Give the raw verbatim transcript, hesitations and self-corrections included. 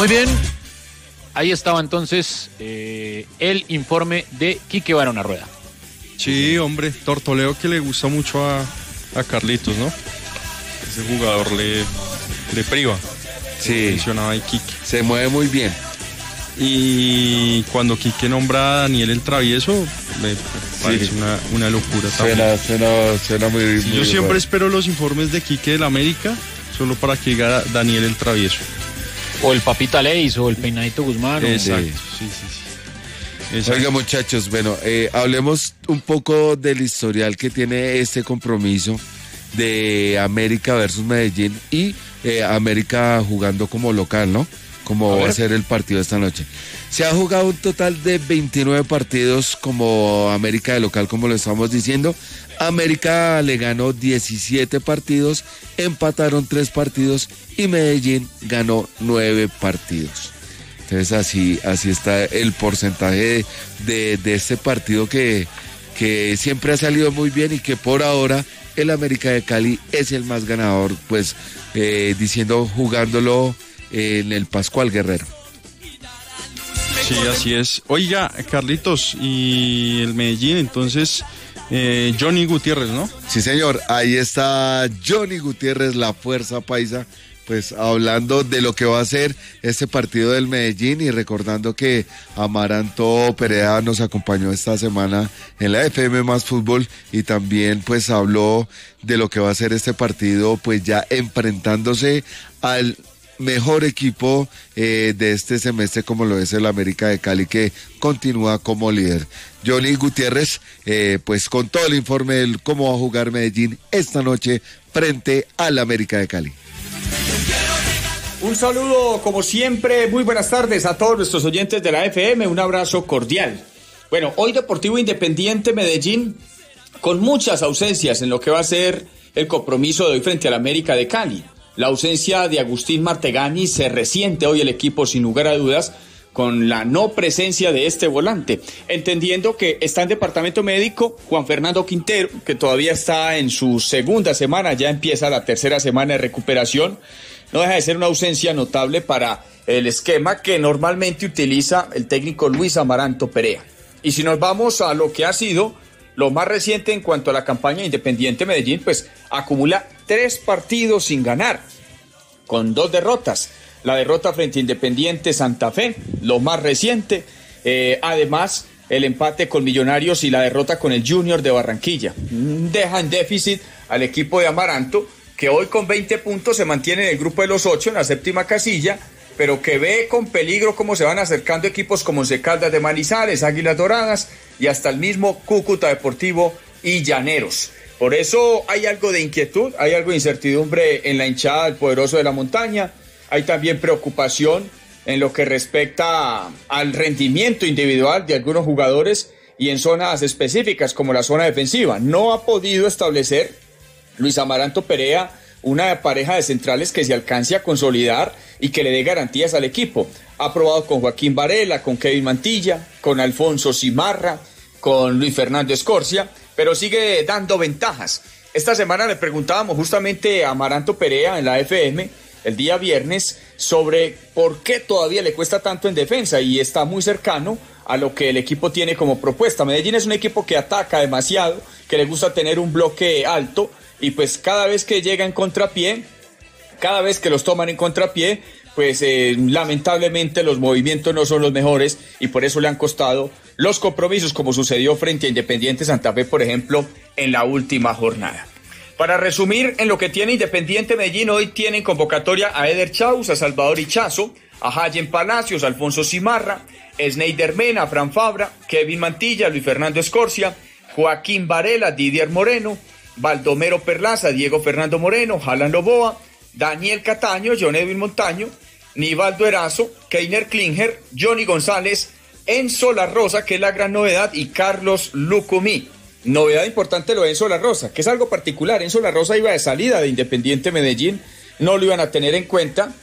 Muy bien, ahí estaba entonces eh, el informe de Quique Barona Rueda. Sí, hombre, tortoleo que le gusta mucho a, a Carlitos, ¿no? Ese jugador le, le priva. Sí, mencionaba ahí Quique. Se mueve muy bien. Y cuando Quique nombra a Daniel el Travieso, me parece sí. una, una locura suena, también. Suena, suena muy, sí, muy Yo siempre bueno. espero los informes de Quique del América, solo para que diga Daniel el Travieso. O el Papita Leis, o el Peinadito Guzmán. Exacto, sí, sí, sí. sí. Oiga, muchachos, bueno, eh, hablemos un poco del historial que tiene este compromiso de América versus Medellín y eh, América jugando como local, ¿no? Como va a ser el partido esta noche. Se ha jugado un total de veintinueve partidos como América de local, como lo estamos diciendo. América le ganó diecisiete partidos, empataron tres partidos y Medellín ganó nueve partidos. Entonces así, así está el porcentaje de, de, de este partido que, que siempre ha salido muy bien y que por ahora el América de Cali es el más ganador, pues eh, diciendo, jugándolo en el Pascual Guerrero. Sí, así es. Oiga, Carlitos, y el Medellín, entonces, eh, Johnny Gutiérrez, ¿no? Sí, señor, ahí está Johnny Gutiérrez, la fuerza paisa, pues hablando de lo que va a ser este partido del Medellín y recordando que Amaranto Perea nos acompañó esta semana en la F M Más Fútbol y también pues habló de lo que va a ser este partido, pues ya enfrentándose al mejor equipo eh, de este semestre como lo es el América de Cali, que continúa como líder. Johnny Gutiérrez, eh, pues con todo el informe de cómo va a jugar Medellín esta noche frente al América de Cali. Un saludo, como siempre, muy buenas tardes a todos nuestros oyentes de la F M, un abrazo cordial. Bueno, hoy Deportivo Independiente Medellín, con muchas ausencias en lo que va a ser el compromiso de hoy frente al América de Cali. La ausencia de Agustín Martegani se resiente hoy el equipo sin lugar a dudas con la no presencia de este volante, entendiendo que está en departamento médico Juan Fernando Quintero, que todavía está en su segunda semana, ya empieza la tercera semana de recuperación. No deja de ser una ausencia notable para el esquema que normalmente utiliza el técnico Luis Amaranto Perea. Y si nos vamos a lo que ha sido lo más reciente en cuanto a la campaña Independiente Medellín, pues acumula tres partidos sin ganar, con dos derrotas. La derrota frente a Independiente Santa Fe, lo más reciente. Eh, además, el empate con Millonarios y la derrota con el Junior de Barranquilla. Deja en déficit al equipo de Amaranto, que hoy con veinte puntos se mantiene en el grupo de los ocho, en la séptima casilla, pero que ve con peligro cómo se van acercando equipos como Once Caldas de Manizales, Águilas Doradas y hasta el mismo Cúcuta Deportivo y Llaneros. Por eso hay algo de inquietud, hay algo de incertidumbre en la hinchada del poderoso de la montaña. Hay también preocupación en lo que respecta al rendimiento individual de algunos jugadores y en zonas específicas como la zona defensiva. No ha podido establecer Luis Amaranto Perea una pareja de centrales que se alcance a consolidar y que le dé garantías al equipo. Ha probado con Joaquín Varela, con Kevin Mantilla, con Alfonso Cimarra, con Luis Fernando Escorcia, pero sigue dando ventajas. Esta semana le preguntábamos justamente a Amaranto Perea en la F M el día viernes sobre por qué todavía le cuesta tanto en defensa y está muy cercano a lo que el equipo tiene como propuesta. Medellín es un equipo que ataca demasiado, que le gusta tener un bloque alto y pues cada vez que llega en contrapié, cada vez que los toman en contrapié, pues eh, lamentablemente los movimientos no son los mejores y por eso le han costado los compromisos, como sucedió frente a Independiente Santa Fe, por ejemplo, en la última jornada. Para resumir, en lo que tiene Independiente Medellín, hoy tienen convocatoria a Eder Chaus, a Salvador Ichazo, a Hayen Palacios, a Alfonso Cimarra, Sneider Mena, Fran Fabra, Kevin Mantilla, Luis Fernando Escorcia, Joaquín Varela, Didier Moreno, Baldomero Perlaza, Diego Fernando Moreno, Jalan Loboa, Daniel Cataño, John Edwin Montaño, Nivaldo Erazo, Keiner Klinger, Johnny González, Enzo La Rosa, que es la gran novedad, y Carlos Lucumí. Novedad importante lo de Enzo La Rosa, que es algo particular. Enzo La Rosa iba de salida de Independiente Medellín, no lo iban a tener en cuenta,